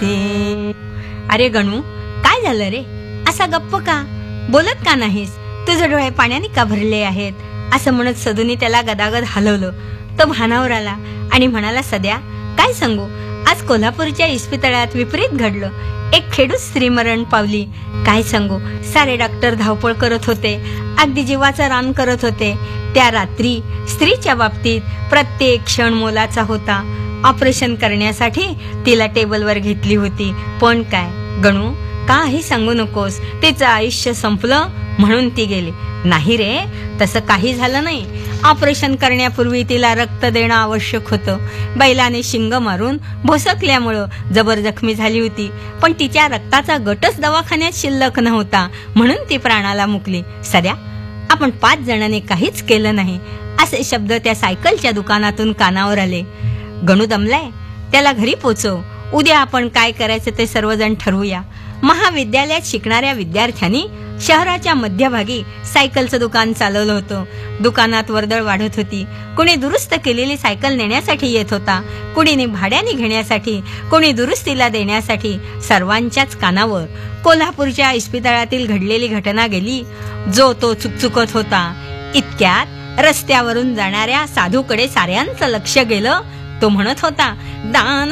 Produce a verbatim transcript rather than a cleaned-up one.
कसे. अरे गणू, काय झालं रे? असा गप्प का? बोलत का नाहीस? तुझे डोळे पाण्याने का भरले आहेत? असं म्हणत सदूने त्याला गदागद हलवलं. तो भानावर आला आणि म्हणाला, सद्या, काय सांगू, आज कोल्हापूरच्या इस्पितळात विपरीत घडलं. एक खेडूत स्त्री मरण पावली. काय सांगू, सारे डॉक्टर धावपळ करत होते, अगदी जीवाचं रान करत होते. त्या रात्री स्त्रीच्या बाबतीत प्रत्येक क्षण मोलाचा होता. ऑपरेशन करण्यासाठी तिला टेबलवर घेतली होती. पण काय गणू, काही सांगू नकोस, तिचं आयुष्य संपलं म्हणून ती गेली. नाही रे, तसं काही झालं नाही. ऑपरेशन करण्यापूर्वी तिला रक्त देणं आवश्यक होतं. बैलाने शिंग मारून भोसकल्यामुळं जबर जखमी झाली होती. पण तिच्या रक्ताचा गटच दवाखान्यात शिल्लक नव्हता, म्हणून ती प्राणाला मुकली. सध्या आपण पाच जणांनी काहीच केलं नाही, असे शब्द त्या सायकलच्या दुकानातून कानावर आले. गणू दमलाय, त्याला घरी पोचव. उद्या आपण काय करायचं ते सर्वजण ठरवूया. महाविद्यालयात शिकणाऱ्या विद्यार्थ्यांनी शहराच्या मध्यभागी सायकलचं दुकान चालवलं होतं. दुकानात वर्दळ वाढत होती. कुणी दुरुस्त केलेली सायकल नेण्यासाठी येत होता, कुणीने भाड्याने घेण्यासाठी, कुणी दुरुस्तीला देण्यासाठी. सर्वांच्याच कानावर कोल्हापूरच्या इस्पितळातील घडलेली घटना गेली. जो तो चुकचुकत होता. इतक्यात रस्त्यावरून जाणाऱ्या साधूकडे साऱ्यांचं लक्ष गेलं. तो म्हणत होता, दान